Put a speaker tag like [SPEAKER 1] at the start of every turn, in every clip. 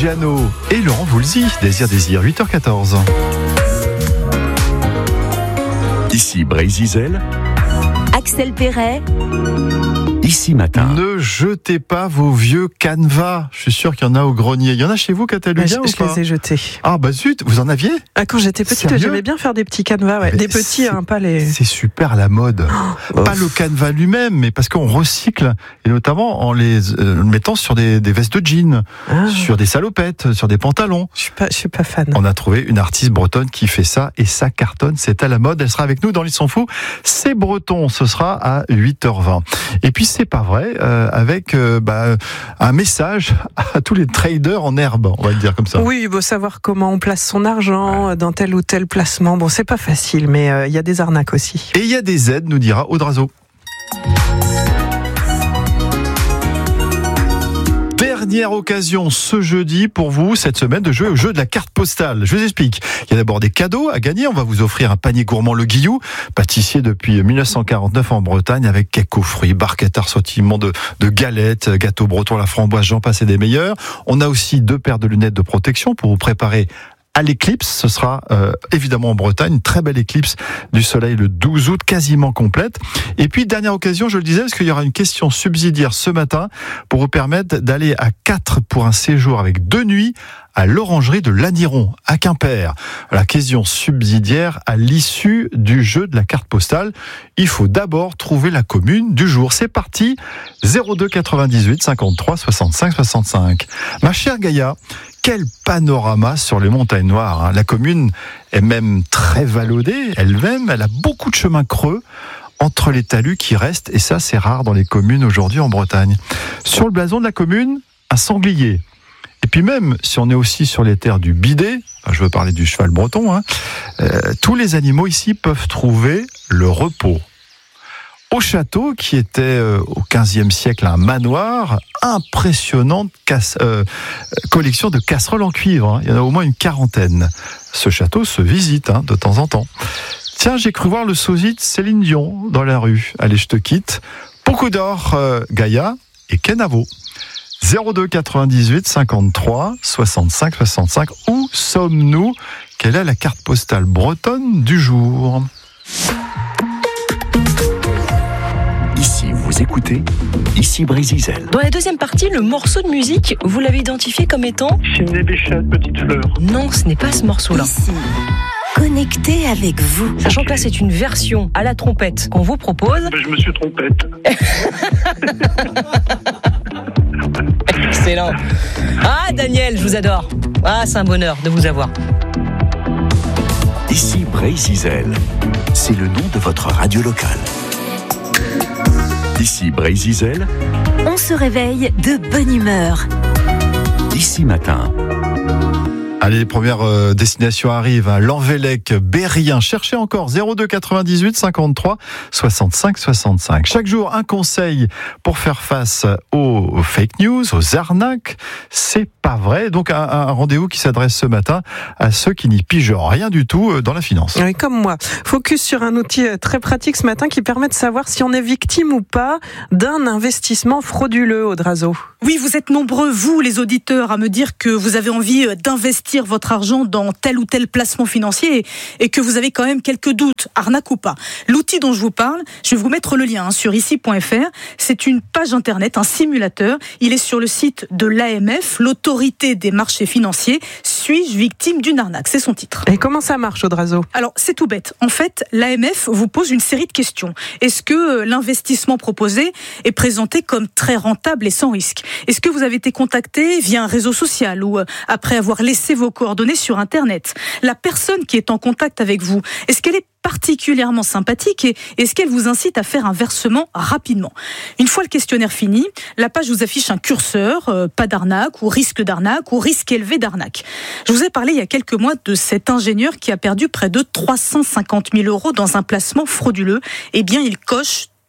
[SPEAKER 1] Jeannot et Laurent Voulzy, Désir, 8h14.
[SPEAKER 2] Ici Brézizel,
[SPEAKER 3] Axel Perret.
[SPEAKER 2] Ici Matin.
[SPEAKER 1] Ne jetez pas vos vieux canevas. Je suis sûr qu'il y en a au grenier. Il y en a chez vous, Catalunya, ou pas?
[SPEAKER 4] Je les ai jetés.
[SPEAKER 1] Ah bah zut, vous en aviez?
[SPEAKER 4] Quand j'étais petite,
[SPEAKER 1] Sérieux?
[SPEAKER 4] j'aimais bien faire des petits canevas. Ouais. Des petits, pas les...
[SPEAKER 1] C'est super à la mode. Pas le canevas lui-même, mais parce qu'on recycle, et notamment en les mettant sur des vestes de jeans, sur des salopettes, sur des pantalons.
[SPEAKER 4] Je suis pas fan.
[SPEAKER 1] On a trouvé une artiste bretonne qui fait ça, et ça cartonne, c'est à la mode. Elle sera avec nous dans l'Île s'en fout. C'est breton, ce sera à 8h20. Et puis c'est pas vrai, avec un message à tous les traders en herbe, on va le dire comme ça.
[SPEAKER 4] Oui, il faut savoir comment on place son argent dans tel ou tel placement. Bon, c'est pas facile, mais il y a des arnaques aussi.
[SPEAKER 1] Et il y a des aides, nous dira Audrazo. Dernière occasion ce jeudi pour vous, cette semaine, de jouer au jeu de la carte postale. Je vous explique. Il y a d'abord des cadeaux à gagner. On va vous offrir un panier gourmand Le Guillou, pâtissier depuis 1949 en Bretagne, avec cake aux fruits, barquettes, assortiment de galettes, gâteaux bretons à la framboise, j'en passe et des meilleurs. On a aussi 2 paires de lunettes de protection pour vous préparer à l'éclipse. Ce sera évidemment en Bretagne, une très belle éclipse du soleil le 12 août, quasiment complète. Et puis, dernière occasion, je le disais, parce qu'il y aura une question subsidiaire ce matin pour vous permettre d'aller à 4 pour un séjour avec 2 nuits à l'orangerie de Lanniron, à Quimper. La question subsidiaire à l'issue du jeu de la carte postale. Il faut d'abord trouver la commune du jour. C'est parti, 02 98 53 65 65. Ma chère Gaïa, quel panorama sur les montagnes noires. La commune est même très vallonnée, elle-même, elle a beaucoup de chemins creux entre les talus qui restent, et ça c'est rare dans les communes aujourd'hui en Bretagne. Sur le blason de la commune, un sanglier. Et puis même, si on est aussi sur les terres du Bidet, je veux parler du cheval breton, tous les animaux ici peuvent trouver le repos. Au château, qui était au XVe siècle un manoir, impressionnante collection de casseroles en cuivre. Il y en a au moins une 40aine. Ce château se visite de temps en temps. Tiens, j'ai cru voir le sosie de Céline Dion dans la rue. Allez, je te quitte. Beaucoup d'or, Gaïa et Kenavo. 02 98 53 65 65. Où sommes-nous? Quelle est la carte postale bretonne du jour?
[SPEAKER 2] Ici vous écoutez, ici Brézizel.
[SPEAKER 3] Dans la deuxième partie, le morceau de musique, vous l'avez identifié comme étant...
[SPEAKER 5] Chez Béchat, Petite Fleur.
[SPEAKER 3] Non, ce n'est pas ce morceau-là.
[SPEAKER 6] Ici, connecté avec vous.
[SPEAKER 3] Sachant que là, c'est une version à la trompette qu'on vous propose.
[SPEAKER 5] Je me suis trompette.
[SPEAKER 3] Excellent. Ah, Daniel, je vous adore. Ah, c'est un bonheur de vous avoir.
[SPEAKER 2] Ici Brézizel, c'est le nom de votre radio locale. Ici Brézizel,
[SPEAKER 6] On se réveille de bonne humeur.
[SPEAKER 2] Ici Matin.
[SPEAKER 1] Allez, les premières destinations arrivent. L'Envélec, Bérien. Cherchez encore 02 98 53 65 65. Chaque jour, un conseil pour faire face aux fake news, aux arnaques. C'est pas vrai. Donc, un rendez-vous qui s'adresse ce matin à ceux qui n'y pigent rien du tout dans la finance.
[SPEAKER 4] Oui, comme moi. Focus sur un outil très pratique ce matin qui permet de savoir si on est victime ou pas d'un investissement frauduleux, Audrazo.
[SPEAKER 7] Oui, vous êtes nombreux, vous, les auditeurs, à me dire que vous avez envie d'investir votre argent dans tel ou tel placement financier et que vous avez quand même quelques doutes, arnaque ou pas. L'outil dont je vous parle, je vais vous mettre le lien sur ici.fr. C'est une page internet, un simulateur. Il est sur le site de l'AMF, l'autorité des marchés financiers. Suis-je victime d'une arnaque? C'est son titre.
[SPEAKER 4] Et comment ça marche, Audrazo?
[SPEAKER 7] Alors, c'est tout bête. En fait, l'AMF vous pose une série de questions. Est-ce que l'investissement proposé est présenté comme très rentable et sans risque? Est-ce que vous avez été contacté via un réseau social ou après avoir laissé vos coordonnées sur Internet? La personne qui est en contact avec vous, est-ce qu'elle est particulièrement sympathique et est-ce qu'elle vous incite à faire un versement rapidement? Une fois le questionnaire fini, la page vous affiche un curseur, pas d'arnaque ou risque élevé d'arnaque. Je vous ai parlé il y a quelques mois de cet ingénieur qui a perdu près de 350 000 € dans un placement frauduleux. Eh bien, il coche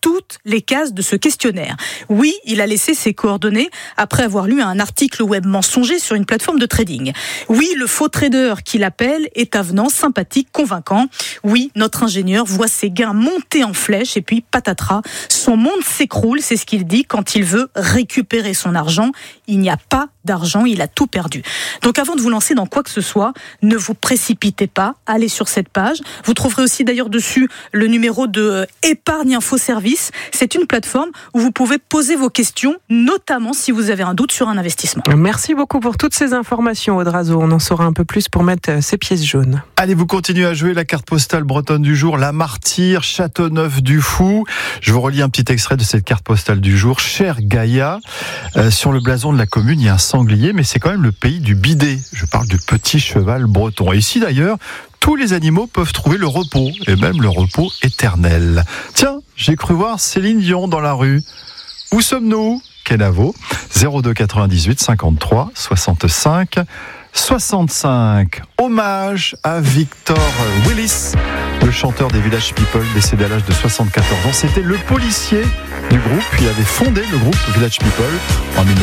[SPEAKER 7] toutes les cases de ce questionnaire. Oui, il a laissé ses coordonnées après avoir lu un article web mensonger sur une plateforme de trading. Oui, le faux trader qui l'appelle est avenant, sympathique, convaincant. Oui, notre ingénieur voit ses gains monter en flèche et puis patatras, son monde s'écroule, c'est ce qu'il dit quand il veut récupérer son argent. Il n'y a pas d'argent, il a tout perdu. Donc avant de vous lancer dans quoi que ce soit, ne vous précipitez pas, allez sur cette page. Vous trouverez aussi d'ailleurs dessus le numéro de Épargne Info Service. C'est une plateforme où vous pouvez poser vos questions, notamment si vous avez un doute sur un investissement.
[SPEAKER 4] Merci beaucoup pour toutes ces informations, Audrazo. On en saura un peu plus pour mettre ces pièces jaunes.
[SPEAKER 1] Allez, vous continuez à jouer la carte postale bretonne du jour, la Martyre, Châteauneuf-du-Fou. Je vous relis un petit extrait de cette carte postale du jour. Cher Gaïa, sur le blason de la commune, il y a un sanglier, mais c'est quand même le pays du bidet. Je parle du petit cheval breton. Et ici d'ailleurs, tous les animaux peuvent trouver le repos, et même le repos éternel. Tiens, j'ai cru voir Céline Dion dans la rue. Où sommes-nous ? Kenavo, 02 98 53 65 65. Hommage à Victor Willis, le chanteur des Village People, décédé à l'âge de 74 ans. C'était le policier du groupe. Il avait fondé le groupe Village People en 1900.